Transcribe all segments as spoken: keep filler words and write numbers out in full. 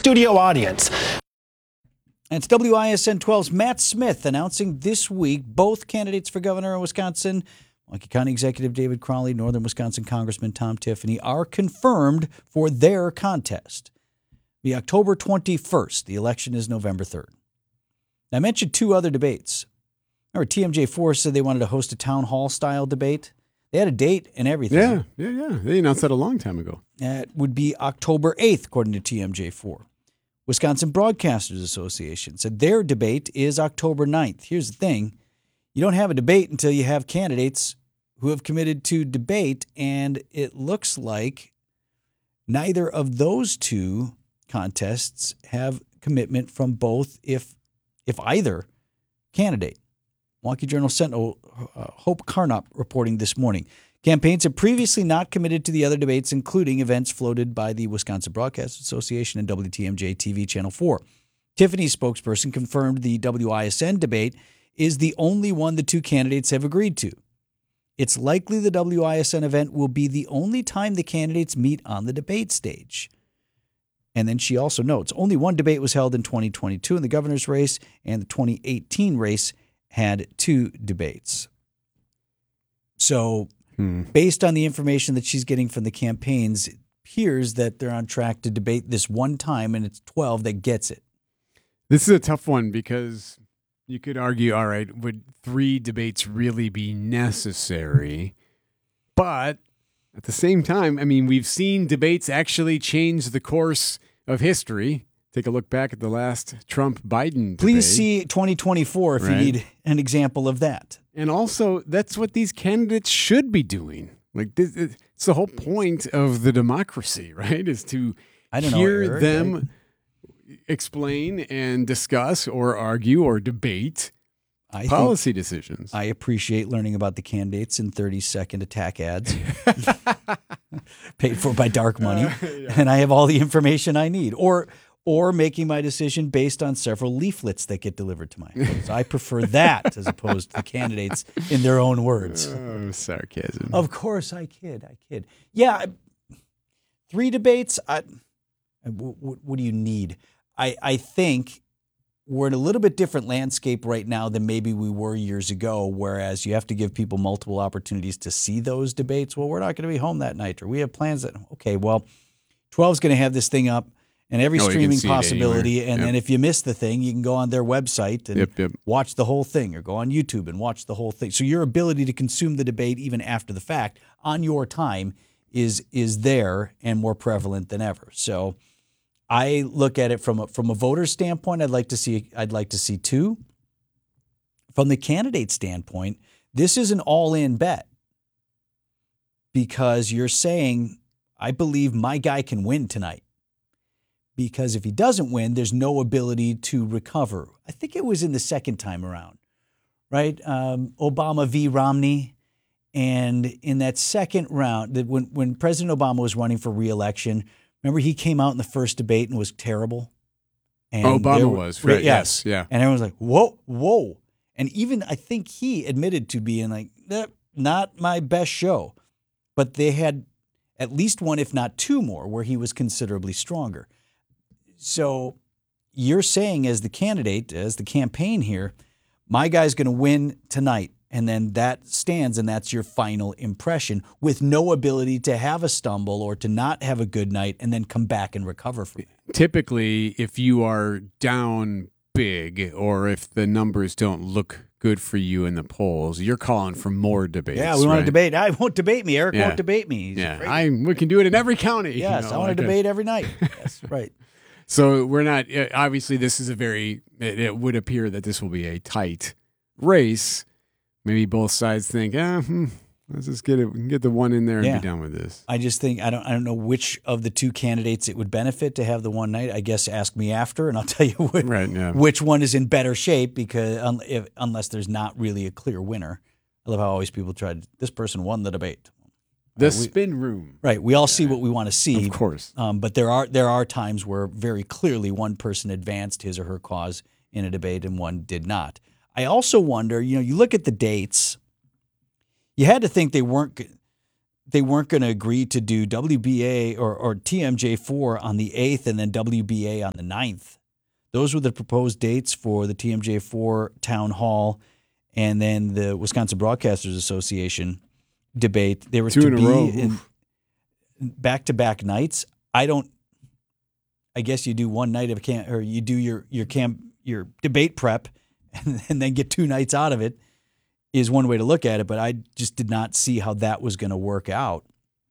studio audience. And it's W I S N twelve's Matt Smith announcing this week both candidates for governor in Wisconsin, Milwaukee County Executive David Crowley, Northern Wisconsin Congressman Tom Tiffany, are confirmed for their contest. The October twenty-first. The election is November third. I mentioned two other debates. Remember, T M J four said they wanted to host a town hall style debate. They had a date and everything. Yeah, yeah, yeah. They announced that a long time ago. That would be October eighth, according to T M J four. Wisconsin Broadcasters Association said their debate is October ninth. Here's the thing. You don't have a debate until you have candidates who have committed to debate, and it looks like neither of those two contests have commitment from both, if if either candidate. Milwaukee Journal Sentinel, uh, Hope Carnop reporting this morning. Campaigns have previously not committed to the other debates, including events floated by the Wisconsin Broadcasters Association and W T M J T V Channel four. Tiffany's spokesperson confirmed the W I S N debate is the only one the two candidates have agreed to. It's likely the W I S N event will be the only time the candidates meet on the debate stage. And then she also notes, only one debate was held in twenty twenty-two in the governor's race, and the twenty eighteen race had two debates. So hmm. based on the information that she's getting from the campaigns, it appears that they're on track to debate this one time, and it's twelve that gets it. This is a tough one because you could argue, all right, would three debates really be necessary? But at the same time, I mean, we've seen debates actually change the course of history. Take a look back at the last Trump-Biden debate. Please see twenty twenty-four if right? you need an example of that. And also, that's what these candidates should be doing. Like, this, it's the whole point of the democracy, right? Is to I don't hear know, Eric, them I... explain and discuss or argue or debate I policy decisions. I appreciate learning about the candidates in thirty-second attack ads paid for by dark money, uh, yeah. and I have all the information I need. Or or making my decision based on several leaflets that get delivered to my house. I prefer that as opposed to the candidates in their own words. Oh, sarcasm. Of course, I kid. I kid. Yeah, three debates. I, what, what do you need? I, I think we're in a little bit different landscape right now than maybe we were years ago, whereas you have to give people multiple opportunities to see those debates. Well, we're not going to be home that night, or we have plans that, okay, well, twelve is going to have this thing up. And every oh, streaming possibility, and yep. then if you miss the thing, you can go on their website and yep, yep. watch the whole thing, or go on YouTube and watch the whole thing. So your ability to consume the debate even after the fact on your time is is there and more prevalent than ever. So I look at it from a, from a voter standpoint. I'd like to see I'd like to see two. From the candidate standpoint, this is an all-in bet because you're saying, I believe my guy can win tonight. Because if he doesn't win, there's no ability to recover. I think it was in the second time around, right? Um, Obama v. Romney. And in that second round, that when, when President Obama was running for re-election, remember he came out in the first debate and was terrible? And Obama there, was, right? Yes. yes. Yeah. And everyone was like, whoa, whoa. And even I think he admitted to being like, eh, not my best show. But they had at least one, if not two more, where he was considerably stronger. So you're saying as the candidate, as the campaign here, my guy's going to win tonight, and then that stands, and that's your final impression with no ability to have a stumble or to not have a good night and then come back and recover from it. Typically, if you are down big or if the numbers don't look good for you in the polls, you're calling for more debates. Yeah, we want right? to debate. I won't debate me. Eric yeah. won't debate me. He's yeah, I, we can do it in every county. Yes, you know, I want like to debate a, every night. Yes, right. So we're not, obviously this is a very, it, it would appear that this will be a tight race. Maybe both sides think, ah, hmm, let's just get it, we can get the one in there and yeah. be done with this. I just think, I don't I don't know which of the two candidates it would benefit to have the one night. I guess ask me after and I'll tell you which, right, yeah. which one is in better shape because um, if, unless there's not really a clear winner. I love how always people try, this person won the debate. The uh, we, spin room. Right. We all yeah. see what we want to see. Of course. Um, but there are there are times where very clearly one person advanced his or her cause in a debate and one did not. I also wonder, you know, you look at the dates, you had to think they weren't they weren't going to agree to do W B A or, or T M J four on the eighth and then W B A on the ninth. Those were the proposed dates for the T M J four town hall and then the Wisconsin Broadcasters Association debate. They were Two to in a be row. in back-to-back nights. I don't. I guess you do one night of camp, or you do your your camp your debate prep, and, and then get two nights out of it. Is one way to look at it, but I just did not see how that was going to work out.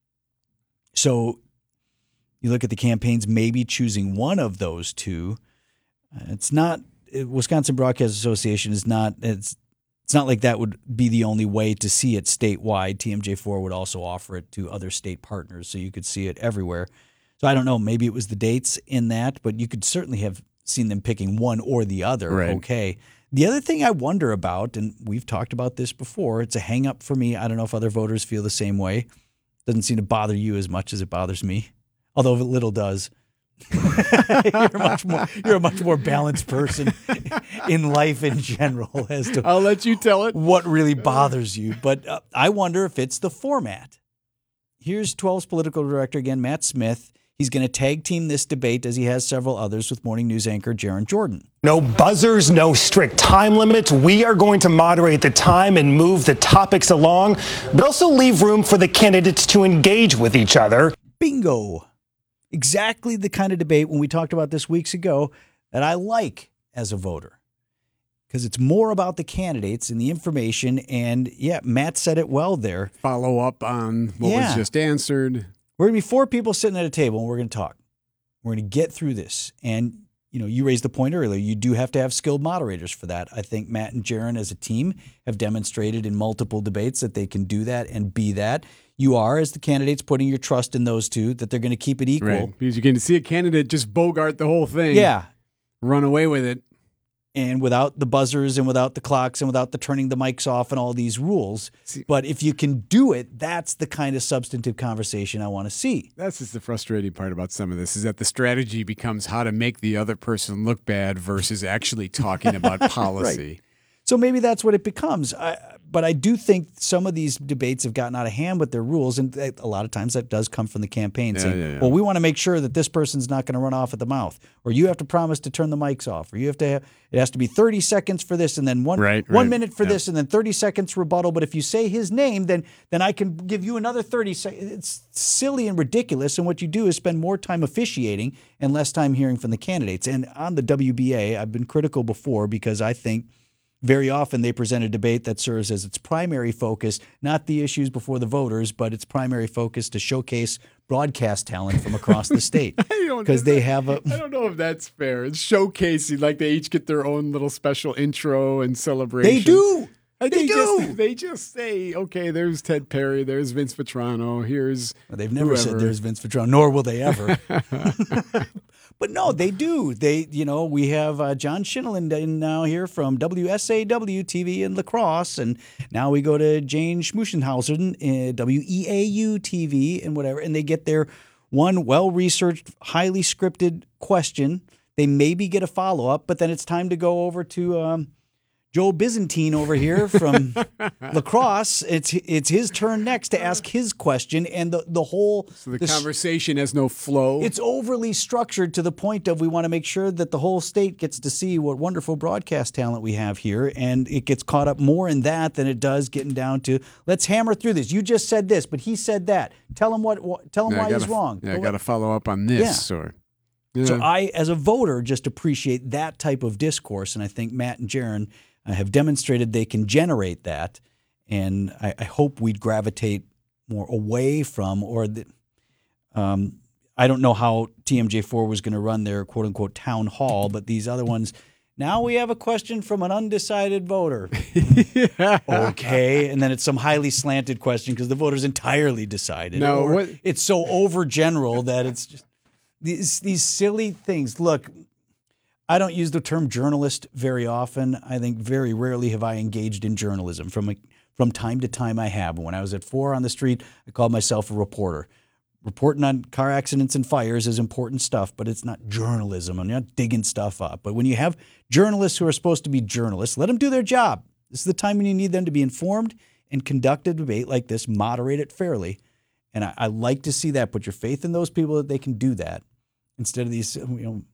So you look at the campaigns, maybe choosing one of those two. Uh, it's not Wisconsin Broadcast Association is not. It's it's not like that would be the only way to see it statewide. T M J four would also offer it to other state partners, so you could see it everywhere. So I don't know. Maybe it was the dates in that, but you could certainly have seen them picking one or the other. Right. Okay. The other thing I wonder about, and we've talked about this before, it's a hang up for me. I don't know if other voters feel the same way. Doesn't seem to bother you as much as it bothers me, although it little does. you're, much more, you're a much more balanced person in life in general as to I'll let you tell it. what really bothers you. But uh, I wonder if it's the format. Here's twelve's political director again, Matt Smith. He's going to tag team this debate, as he has several others, with morning news anchor Jaron Jordan. No buzzers, no strict time limits. We are going to moderate the time and move the topics along, but also leave room for the candidates to engage with each other. Bingo. Exactly the kind of debate, when we talked about this weeks ago, that I like as a voter. Because it's more about the candidates and the information. And yeah, Matt said it well there. Follow up on what Yeah. was just answered. We're going to be four people sitting at a table and we're going to talk. We're going to get through this. And, you know, you raised the point earlier. You do have to have skilled moderators for that. I think Matt and Jaron as a team have demonstrated in multiple debates that they can do that and be that. You are, as the candidates, putting your trust in those two, that they're going to keep it equal. Right. Because you can see a candidate just bogart the whole thing. Yeah. Run away with it. And without the buzzers and without the clocks and without the turning the mics off and all these rules. See, but if you can do it, that's the kind of substantive conversation I want to see. That's just the frustrating part about some of this, is that the strategy becomes how to make the other person look bad versus actually talking about policy. Right. So maybe that's what it becomes. I, but I do think some of these debates have gotten out of hand with their rules, and a lot of times that does come from the campaign Yeah, saying, yeah, yeah. well, we want to make sure that this person's not going to run off at the mouth, or you have to promise to turn the mics off, or you have to have, it has to be thirty seconds for this, and then one, Right, one right. minute for Yeah. this, and then thirty seconds rebuttal. But if you say his name, then then I can give you another thirty seconds. It's silly and ridiculous, and what you do is spend more time officiating and less time hearing from the candidates. And on the W B A, I've been critical before because I think very often they present a debate that serves as its primary focus, not the issues before the voters, but its primary focus to showcase broadcast talent from across the state. Because they have a... I don't know if that's fair. It's showcasing, like they each get their own little special intro and celebration. They do! And They do! Just, they just say, okay, there's Ted Perry, there's Vince Vitrano, here's Well, they've never said whoever. there's Vince Vitrano, nor will they ever. But no, they do. They, you know, we have uh, John Shinneland in now here from W S A W T V in La Crosse, and now we go to Jane Schmuchenhausen in W E A U T V and whatever, and they get their one well-researched, highly scripted question. They maybe get a follow-up, but then it's time to go over to um, Joe Byzantine over here from La Crosse. It's it's his turn next to ask his question, and the, the whole So the the s- conversation has no flow. it's overly structured to the point of we want to make sure that the whole state gets to see what wonderful broadcast talent we have here, and it gets caught up more in that than it does getting down to let's hammer through this. You just said this, but he said that. Tell him what. what tell him Yeah, I why gotta, he's wrong. Yeah, I Well, got to follow up on this. Or yeah. So I, as a voter, just appreciate that type of discourse, and I think Matt and Jaron uh, have demonstrated they can generate that, and I, I hope we'd gravitate more away from, or the, um, I don't know how T M J four was going to run their quote unquote town hall, but these other ones. Now we have a question from an undecided voter. Okay, and then it's some highly slanted question because the voter's entirely decided. No, Or what- it's so overgeneral that it's just these these silly things. Look, I don't use the term journalist very often. I think very rarely have I engaged in journalism. From a, from time to time I have. When I was at four on the street, I called myself a reporter. Reporting on car accidents and fires is important stuff, but it's not journalism. I'm not digging stuff up. But when you have journalists who are supposed to be journalists, let them do their job. This is the time when you need them to be informed and conduct a debate like this, moderate it fairly. And I, I like to see that. Put your faith in those people that they can do that instead of these, you know,